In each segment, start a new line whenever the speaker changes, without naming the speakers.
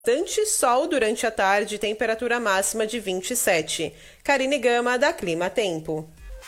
Bastante sol durante a tarde, temperatura máxima de 27. Karine Gama, da Clima Tempo.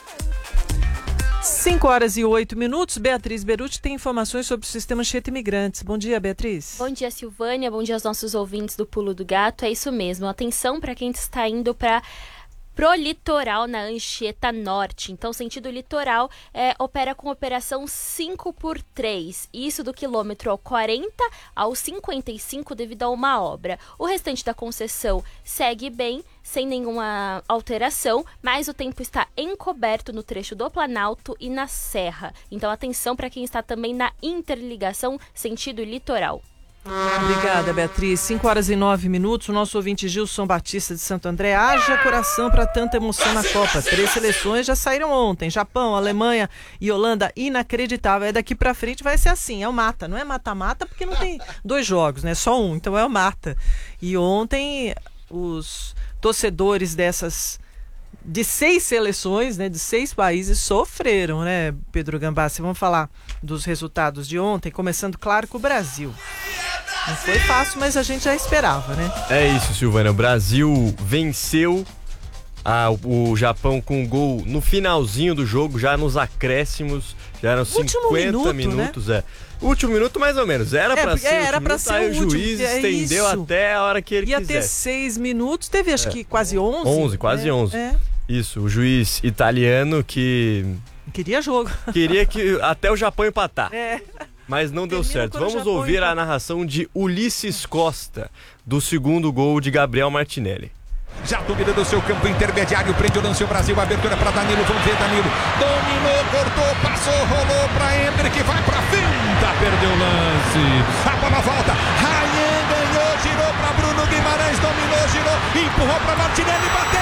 5h08. Beatriz Beruti tem informações sobre o sistema Anchieta Imigrantes. Bom dia, Beatriz.
Bom dia, Silvânia. Bom dia aos nossos ouvintes do Pulo do Gato. É isso mesmo. Atenção para quem está indo pro litoral na Anchieta Norte. Então, sentido litoral opera com operação 5x3. Isso do quilômetro ao 40 ao 55 devido a uma obra. O restante da concessão segue bem, sem nenhuma alteração, mas o tempo está encoberto no trecho do Planalto e na Serra. Então, atenção para quem está também na interligação sentido litoral.
Obrigada, Beatriz. 5h09. O nosso ouvinte Gilson Batista de Santo André. Haja coração para tanta emoção na Copa. 3 seleções já saíram ontem. Japão, Alemanha e Holanda. Inacreditável. Daqui para frente vai ser assim. É o mata. Não é mata-mata porque não tem 2 jogos, né? Só um. Então é o mata. E ontem os torcedores de 6 seleções, né, de 6 países sofreram, né, Pedro Gambassi? Vamos falar dos resultados de ontem, começando, claro, com o Brasil. Não foi fácil, mas a gente já esperava, né?
É isso, Silvana. O Brasil venceu o Japão com um gol no finalzinho do jogo, já nos acréscimos, já eram 50 minutos, né? Último minuto, mais ou menos. Era pra ser
era pra ser
aí
o
o juiz
último,
estendeu
isso.
Até a hora que ele
Ia
quisesse.
Ia ter 6 minutos, teve acho que quase 11.
Quase 11. Isso, o juiz italiano que...
Queria jogo.
Queria que até o Japão empatar. Mas não deu certo. Vamos ouvir a narração de Ulisses Costa, do segundo gol de Gabriel Martinelli.
Já dominando o seu campo intermediário, prende o lance o Brasil, abertura para Danilo, vamos ver Danilo, dominou, cortou, passou, rolou para Hendrick, vai para finta, perdeu o lance, a bola volta, Rayan ganhou, girou para Bruno Guimarães, dominou, girou, empurrou para Martinelli, bateu!